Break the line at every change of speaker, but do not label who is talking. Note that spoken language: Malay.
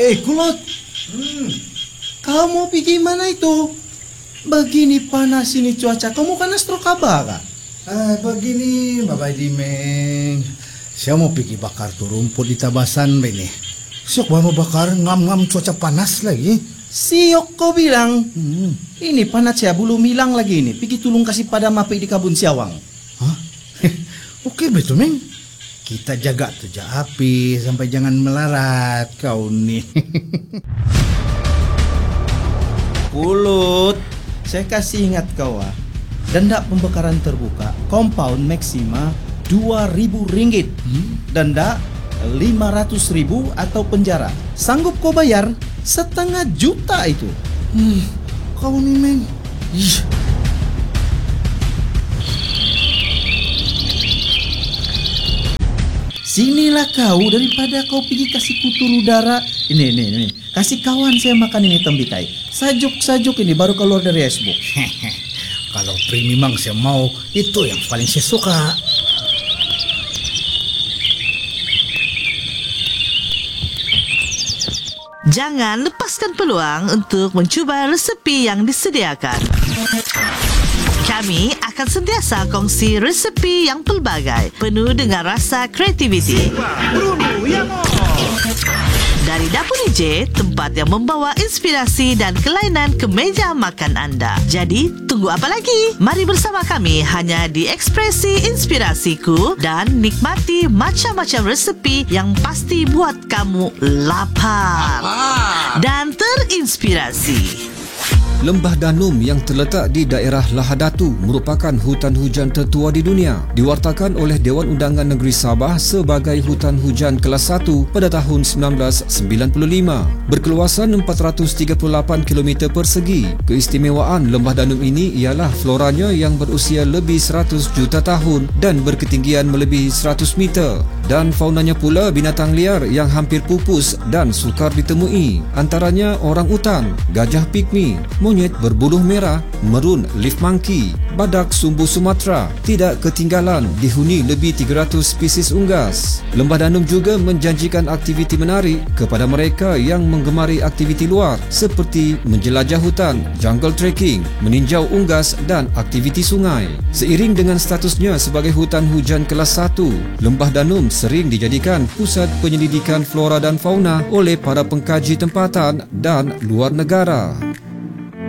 Kulot, kau mau pergi mana itu? Begini panas ini cuaca, kamu kan astro kaba kah?
Begini, Bapak Dimeng. Saya mau pergi bakar tuh rumput di tabasan ini. Sok mau bakar ngam-ngam cuaca panas lagi.
Siok kau bilang. Ini panas ya, belum hilang lagi ini. Pergi tulung kasih padam api di Kabun Siawang.
Hah? Oke betul, Meng. Kita jaga tuh api sampai jangan melarat kau nih.
Kulut, saya kasih ingat kau denda pembakaran terbuka, compound maksima Rp2.000, denda Rp500.000 atau penjara. Sanggup kau bayar 500.000 itu?
Kau nih, Meng.
Sinilah kau, daripada kau pergi kasih kutur udara. Ini. Kasih kawan saya makan ini tembikai. Sajuk ini baru keluar dari icebox.
Kalau Pri memang saya mau, itu yang paling saya suka.
Jangan lepaskan peluang untuk mencuba resepi yang disediakan. Kami akan sentiasa kongsi resepi yang pelbagai, penuh dengan rasa kreativiti. Dari Dapur DJ, tempat yang membawa inspirasi dan kelainan ke meja makan anda. Jadi, tunggu apa lagi? Mari bersama kami hanya di Ekspresi Inspirasiku dan nikmati macam-macam resepi yang pasti buat kamu lapar dan terinspirasi.
Lembah Danum yang terletak di daerah Lahadatu merupakan hutan hujan tertua di dunia. Diwartakan oleh Dewan Undangan Negeri Sabah sebagai hutan hujan kelas 1 pada tahun 1995. Berkeluasan 438 km persegi. Keistimewaan Lembah Danum ini ialah floranya yang berusia lebih 100 juta tahun dan berketinggian melebihi 100 meter. Dan faunanya pula binatang liar yang hampir pupus dan sukar ditemui. Antaranya orang utan, gajah pigmi, monyet berbuluh merah, merun leaf monkey, badak sumbu Sumatera. Tidak ketinggalan dihuni lebih 300 spesies unggas. Lembah Danum juga menjanjikan aktiviti menarik kepada mereka yang menggemari aktiviti luar seperti menjelajah hutan, jungle trekking, meninjau unggas dan aktiviti sungai. Seiring dengan statusnya sebagai hutan hujan kelas 1, Lembah Danum sering dijadikan pusat penyelidikan flora dan fauna oleh para pengkaji tempatan dan luar negara.